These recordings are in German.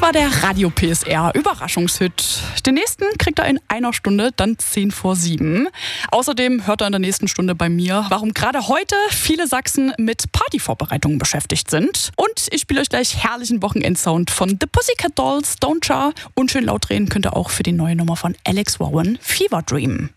war der Radio PSR Überraschungshit. Den nächsten kriegt er in einer Stunde, dann 6:10. Außerdem hört er in der nächsten Stunde bei mir, warum gerade heute viele Sachsen mit Partyvorbereitungen beschäftigt sind. Und ich spiele euch gleich herrlichen Wochenendsound von The Pussycat Dolls, Don't Jar. Und schön laut drehen könnt ihr auch für die neue Nummer von Alex Warren, Fever Dream.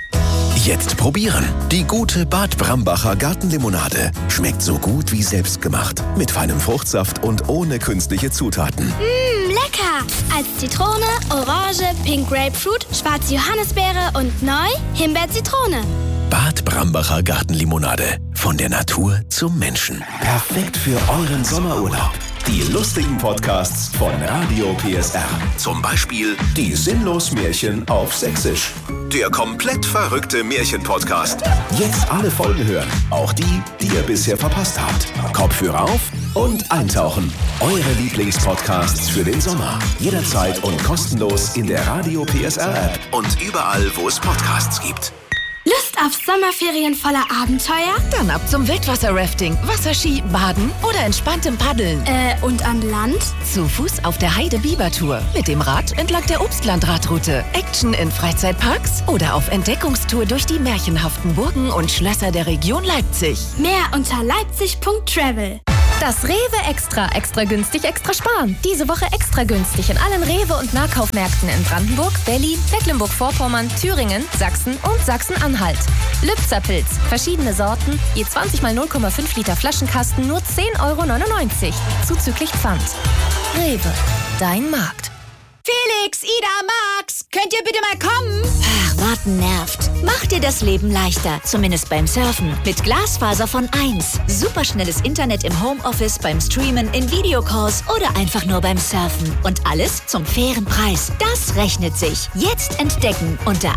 Jetzt probieren. Die gute Bad Brambacher Gartenlimonade. Schmeckt so gut wie selbstgemacht. Mit feinem Fruchtsaft und ohne künstliche Zutaten. Lecker! Als Zitrone, Orange, Pink Grapefruit, schwarze Johannisbeere und neu Himbeer-Zitrone. Bad Brambacher Gartenlimonade. Von der Natur zum Menschen. Perfekt für euren Sommerurlaub. Die lustigen Podcasts von Radio PSR. Zum Beispiel die Sinnlos-Märchen auf Sächsisch. Der komplett verrückte Märchen-Podcast. Jetzt alle Folgen hören. Auch die, die ihr bisher verpasst habt. Kopfhörer auf und eintauchen. Eure Lieblingspodcasts für den Sommer. Jederzeit und kostenlos in der Radio PSR-App. Und überall, wo es Podcasts gibt. Lust auf Sommerferien voller Abenteuer? Dann ab zum Wildwasser-Rafting, Wasserski, Baden oder entspanntem Paddeln. Und an Land? Zu Fuß auf der Heide-Biber-Tour. Mit dem Rad entlang der Obstlandradroute. Action in Freizeitparks oder auf Entdeckungstour durch die märchenhaften Burgen und Schlösser der Region Leipzig. Mehr unter leipzig.travel. Das Rewe Extra. Extra günstig, extra sparen. Diese Woche extra günstig in allen Rewe- und Nahkaufmärkten in Brandenburg, Berlin, Mecklenburg-Vorpommern, Thüringen, Sachsen und Sachsen-Anhalt. Lübzer-Pilz. Verschiedene Sorten. Je 20 mal 0,5 Liter Flaschenkasten nur 10,99 €. Zuzüglich Pfand. Rewe. Dein Markt. Felix, Ida, Max, könnt ihr bitte mal kommen? Ach, warten nervt. Mach dir das Leben leichter, zumindest beim Surfen. Mit Glasfaser von 1. Superschnelles Internet im Homeoffice, beim Streamen, in Videocalls oder einfach nur beim Surfen. Und alles zum fairen Preis. Das rechnet sich. Jetzt entdecken unter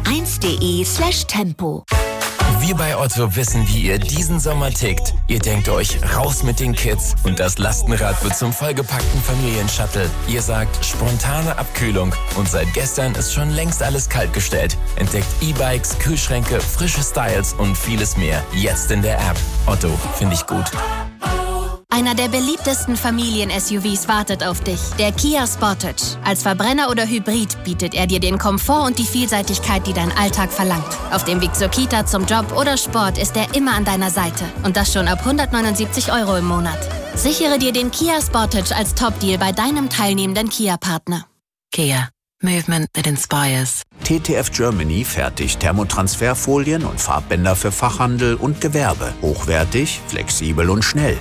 1.de/tempo. Wir bei Otto wissen, wie ihr diesen Sommer tickt. Ihr denkt euch, raus mit den Kids und das Lastenrad wird zum vollgepackten Familienshuttle. Ihr sagt, spontane Abkühlung und seit gestern ist schon längst alles kaltgestellt. Entdeckt E-Bikes, Kühlschränke, frische Styles und vieles mehr. Jetzt in der App. Otto, finde ich gut. Einer der beliebtesten Familien-SUVs wartet auf dich, der Kia Sportage. Als Verbrenner oder Hybrid bietet er dir den Komfort und die Vielseitigkeit, die dein Alltag verlangt. Auf dem Weg zur Kita, zum Job oder Sport ist er immer an deiner Seite. Und das schon ab 179 € im Monat. Sichere dir den Kia Sportage als Top-Deal bei deinem teilnehmenden Kia-Partner. Kia. Movement that inspires. TTF Germany fertigt Thermotransferfolien und Farbbänder für Fachhandel und Gewerbe. Hochwertig, flexibel und schnell.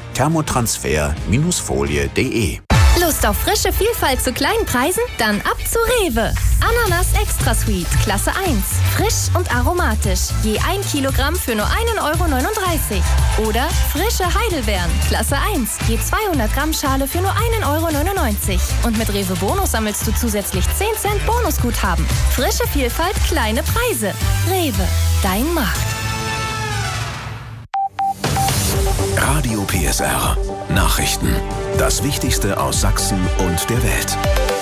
Thermotransfer-folie.de. Lust auf frische Vielfalt zu kleinen Preisen? Dann ab zu Rewe. Ananas Extra Sweet, Klasse 1. Frisch und aromatisch. Je 1 Kilogramm für nur 1,39 €. Oder frische Heidelbeeren, Klasse 1. Je 200 Gramm Schale für nur 1,99 €. Und mit Rewe Bonus sammelst du zusätzlich 10 Cent Bonusguthaben. Frische Vielfalt, kleine Preise. Rewe, dein Markt. Radio PSR. Nachrichten. Das Wichtigste aus Sachsen und der Welt.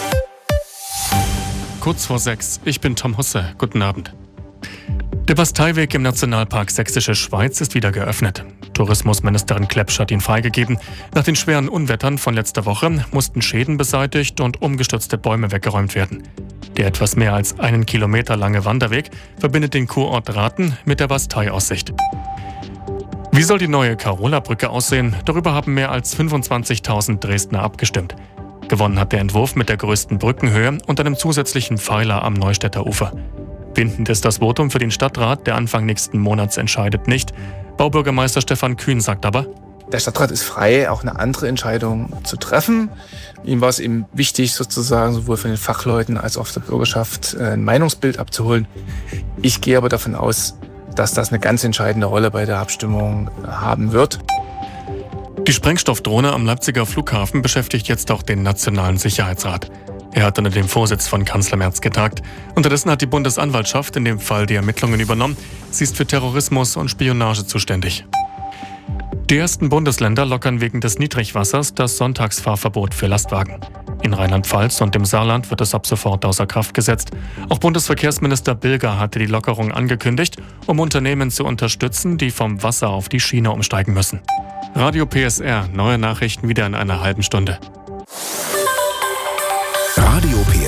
Kurz vor 6. Ich bin Tom Husse. Guten Abend. Der Basteiweg im Nationalpark Sächsische Schweiz ist wieder geöffnet. Tourismusministerin Klepsch hat ihn freigegeben. Nach den schweren Unwettern von letzter Woche mussten Schäden beseitigt und umgestürzte Bäume weggeräumt werden. Der etwas mehr als 1 Kilometer lange Wanderweg verbindet den Kurort Rathen mit der Bastei-Aussicht. Wie soll die neue Carola-Brücke aussehen? Darüber haben mehr als 25.000 Dresdner abgestimmt. Gewonnen hat der Entwurf mit der größten Brückenhöhe und einem zusätzlichen Pfeiler am Neustädter Ufer. Bindend ist das Votum für den Stadtrat, der Anfang nächsten Monats entscheidet, nicht. Baubürgermeister Stefan Kühn sagt aber: Der Stadtrat ist frei, auch eine andere Entscheidung zu treffen. Ihm war es eben wichtig, sozusagen sowohl von den Fachleuten als auch der Bürgerschaft ein Meinungsbild abzuholen. Ich gehe aber davon aus, dass das eine ganz entscheidende Rolle bei der Abstimmung haben wird. Die Sprengstoffdrohne am Leipziger Flughafen beschäftigt jetzt auch den Nationalen Sicherheitsrat. Er hat unter dem Vorsitz von Kanzler Merz getagt. Unterdessen hat die Bundesanwaltschaft in dem Fall die Ermittlungen übernommen. Sie ist für Terrorismus und Spionage zuständig. Die ersten Bundesländer lockern wegen des Niedrigwassers das Sonntagsfahrverbot für Lastwagen. In Rheinland-Pfalz und im Saarland wird es ab sofort außer Kraft gesetzt. Auch Bundesverkehrsminister Bilger hatte die Lockerung angekündigt, um Unternehmen zu unterstützen, die vom Wasser auf die Schiene umsteigen müssen. Radio PSR, neue Nachrichten wieder in einer halben Stunde.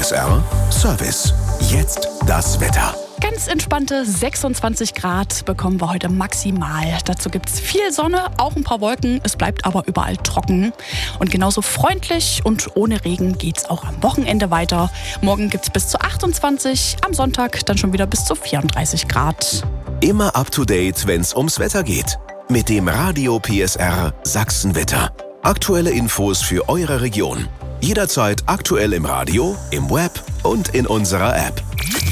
PSR Service. Jetzt das Wetter. Ganz entspannte 26 Grad bekommen wir heute maximal. Dazu gibt es viel Sonne, auch ein paar Wolken. Es bleibt aber überall trocken. Und genauso freundlich und ohne Regen geht es auch am Wochenende weiter. Morgen gibt es bis zu 28, am Sonntag dann schon wieder bis zu 34 Grad. Immer up to date, wenn es ums Wetter geht. Mit dem Radio PSR Sachsenwetter. Aktuelle Infos für eure Region. Jederzeit aktuell im Radio, im Web und in unserer App.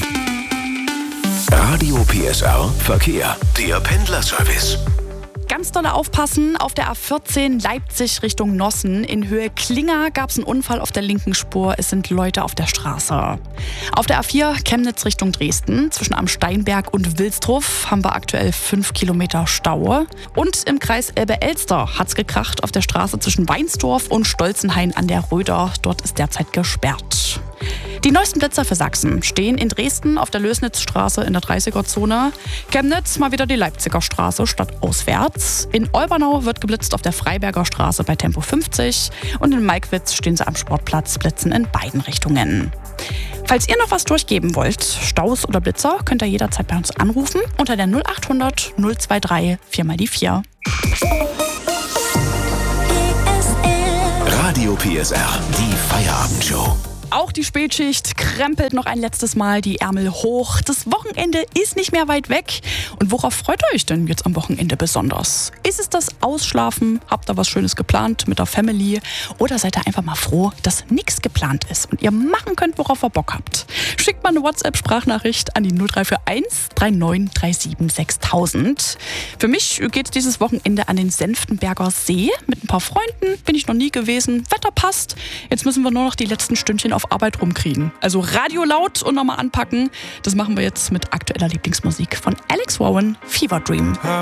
Radio PSR Verkehr, der Pendlerservice. Ganz dolle aufpassen, auf der A14 Leipzig Richtung Nossen. In Höhe Klinger gab es einen Unfall auf der linken Spur. Es sind Leute auf der Straße. Auf der A4 Chemnitz Richtung Dresden. Zwischen Am Steinberg und Wilsdruf haben wir aktuell 5 Kilometer Stau. Und im Kreis Elbe-Elster hat es gekracht auf der Straße zwischen Weinsdorf und Stolzenhain an der Röder. Dort ist derzeit gesperrt. Die neuesten Blitzer für Sachsen stehen in Dresden auf der Lößnitzstraße in der 30er-Zone. Chemnitz mal wieder die Leipziger Straße stadtauswärts. In Olbernau wird geblitzt auf der Freiberger Straße bei Tempo 50. Und in Maikwitz stehen sie am Sportplatz, blitzen in beiden Richtungen. Falls ihr noch was durchgeben wollt, Staus oder Blitzer, könnt ihr jederzeit bei uns anrufen unter der 0800 023 4x4. Radio PSR, die Feierabendshow. Auch die Spätschicht krempelt noch ein letztes Mal die Ärmel hoch. Das Wochenende ist nicht mehr weit weg. Und worauf freut ihr euch denn jetzt am Wochenende besonders? Ist es das Ausschlafen? Habt ihr was Schönes geplant mit der Family? Oder seid ihr einfach mal froh, dass nichts geplant ist und ihr machen könnt, worauf ihr Bock habt? Schickt mal eine WhatsApp-Sprachnachricht an die 0341 3937 6000. Für mich geht dieses Wochenende an den Senftenberger See. Mit ein paar Freunden, bin ich noch nie gewesen. Wetter passt. Jetzt müssen wir nur noch die letzten Stündchen auf Arbeit rumkriegen. Also Radio laut und nochmal anpacken. Das machen wir jetzt mit aktueller Lieblingsmusik von Alex Warren, Fever Dream.